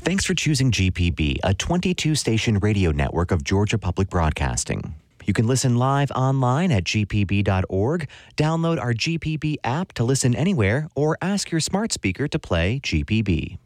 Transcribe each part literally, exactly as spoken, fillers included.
Thanks for choosing G P B, a twenty-two station radio network of Georgia Public Broadcasting. You can listen live online at g p b dot org, download our G P B app to listen anywhere, or ask your smart speaker to play G P B.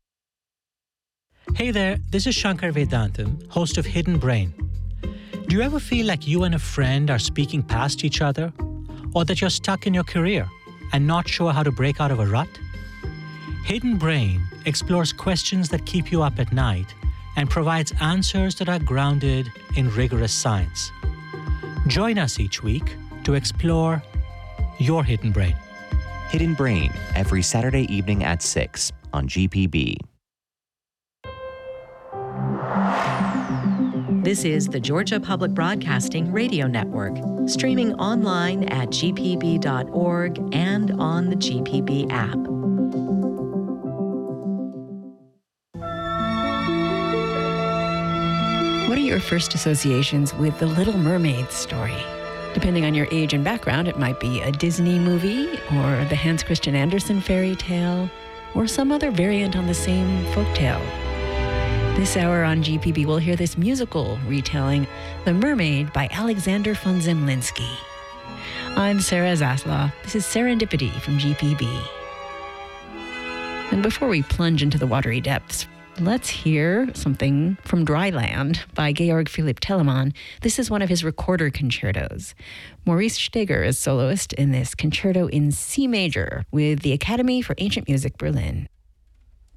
Hey there, this is Shankar Vedantam, host of Hidden Brain. Do you ever feel like you and a friend are speaking past each other? Or that you're stuck in your career and not sure how to break out of a rut? Hidden Brain explores questions that keep you up at night and provides answers that are grounded in rigorous science. Join us each week to explore your hidden brain. Hidden Brain, every Saturday evening at six on G P B. This is the Georgia Public Broadcasting Radio Network, streaming online at g p b dot org and on the G P B app. What are your first associations with the Little Mermaid story? Depending on your age and background, it might be a Disney movie, or the Hans Christian Andersen fairy tale, or some other variant on the same folktale. This hour on G P B, we'll hear this musical retelling, The Mermaid by Alexander von Zemlinsky. I'm Sarah Zaslav. This is Serendipity from G P B. And before we plunge into the watery depths, let's hear something from Dry Land by Georg Philipp Telemann. This is one of his recorder concertos. Maurice Steger is soloist in this concerto in C major with the Academy for Ancient Music Berlin.